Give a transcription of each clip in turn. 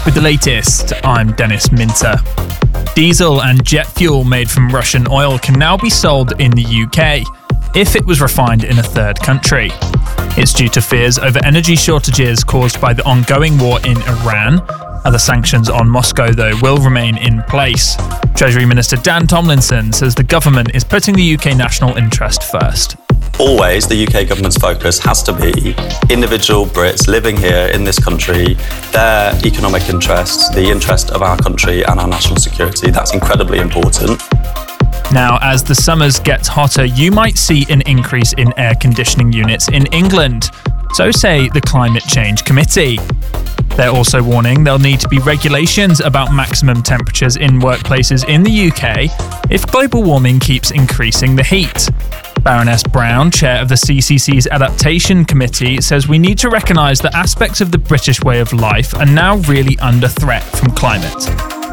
With the latest, I'm Dennis Minter. Diesel and jet fuel made from Russian oil can now be sold in the UK if it was refined in a third country. It's due to fears over energy shortages caused by the ongoing war in Iran. Other sanctions on Moscow, though, will remain in place. Treasury Minister Dan Tomlinson says the government is putting the UK national interest first. Always, the UK government's focus has to be individual Brits living here in this country, their economic interests, the interest of our country and our national security. That's incredibly important. Now, as the summers get hotter, you might see an increase in air conditioning units in England. So say the Climate Change Committee. They're also warning there'll need to be regulations about maximum temperatures in workplaces in the UK if global warming keeps increasing the heat. Baroness Brown, chair of the CCC's Adaptation Committee, says we need to recognise that aspects of the British way of life are now really under threat from climate.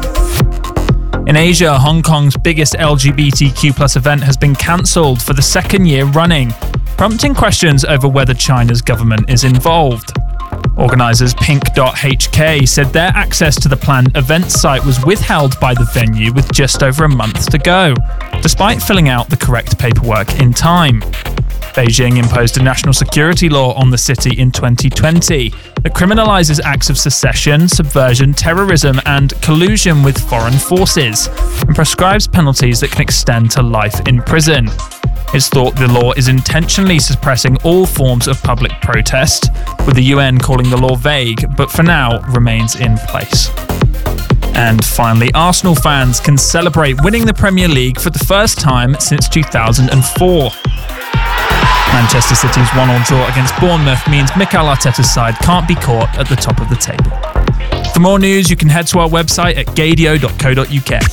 In Asia, Hong Kong's biggest LGBTQ+ event has been cancelled for the second year running, prompting questions over whether China's government is involved. Organisers Pink.HK said their access to the planned event site was withheld by the venue with just over a month to go, despite filling out the correct paperwork in time. Beijing imposed a national security law on the city in 2020 that criminalises acts of secession, subversion, terrorism and collusion with foreign forces, and prescribes penalties that can extend to life in prison. It's thought the law is intentionally suppressing all forms of public protest, with the UN calling the law vague, but for now remains in place. And finally, Arsenal fans can celebrate winning the Premier League for the first time since 2004. Manchester City's 1-1 draw against Bournemouth means Mikel Arteta's side can't be caught at the top of the table. For more news, you can head to our website at gadio.co.uk.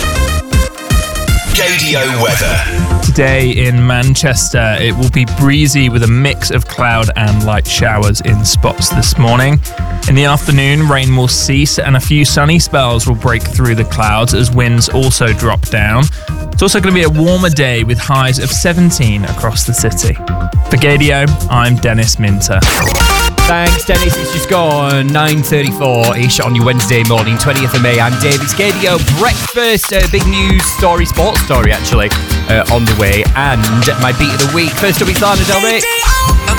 Gadio weather. Today in Manchester, it will be breezy with a mix of cloud and light showers in spots this morning. In the afternoon, rain will cease and a few sunny spells will break through the clouds as winds also drop down. It's also going to be a warmer day with highs of 17 across the city. For Gadio, I'm Dennis Minter. Thanks, Dennis. It's just gone 9:34-ish on your Wednesday morning, 20th of May. I'm David Gadio. Breakfast, big news story, sports story actually, on the way, and my beat of the week. First up, it's Lana Del Rey.